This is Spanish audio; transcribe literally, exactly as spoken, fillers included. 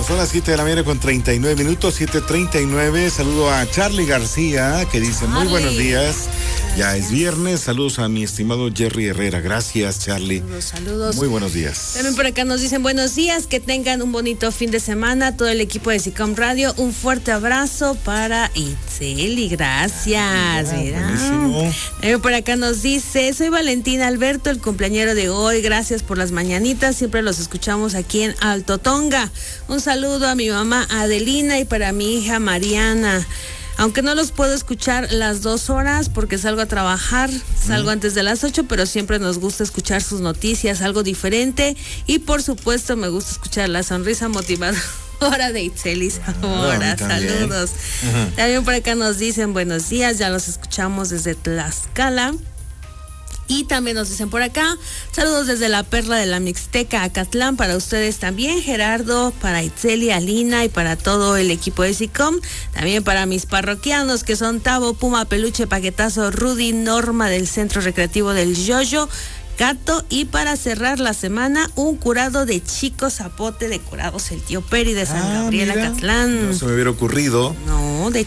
Son las siete de la mañana con treinta y nueve minutos, siete treinta y nueve. Saludo a Charlie García, que dice Charlie. Muy buenos días. Ya es viernes. Saludos a mi estimado Jerry Herrera. Gracias, Charlie. Saludos, saludos. Muy buenos días. También por acá nos dicen buenos días, que tengan un bonito fin de semana. Todo el equipo de SICOM Radio, un fuerte abrazo para Itzeli. Gracias. Ah, mira. También por acá nos dice, soy Valentina Alberto, el cumpleañero de hoy. Gracias por las mañanitas. Siempre los escuchamos aquí en Alto Tonga. Un saludo a mi mamá Adelina y para mi hija Mariana. Aunque no los puedo escuchar las dos horas porque salgo a trabajar, salgo mm. antes de las ocho, pero siempre nos gusta escuchar sus noticias, algo diferente. Y por supuesto me gusta escuchar la sonrisa motivadora de Itzeli Zamora. Oh, saludos. Uh-huh. También por acá nos dicen buenos días, ya los escuchamos desde Tlaxcala. Y también nos dicen por acá, saludos desde la Perla de la Mixteca, Acatlán, para ustedes también, Gerardo, para Itzeli, Alina y para todo el equipo de SICOM. También para mis parroquianos que son Tavo, Puma, Peluche, Paquetazo, Rudy, Norma del Centro Recreativo del Yoyo, Gato, y para cerrar la semana, un curado de Chico Zapote de Curados el Tío Peri de San ah, Gabriel, mira, Acatlán. No se me hubiera ocurrido. No,